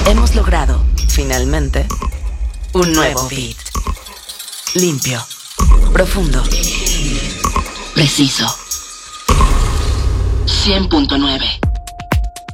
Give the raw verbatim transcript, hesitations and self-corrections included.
Hemos logrado, finalmente, un nuevo beat. Limpio, profundo, preciso. cien punto nueve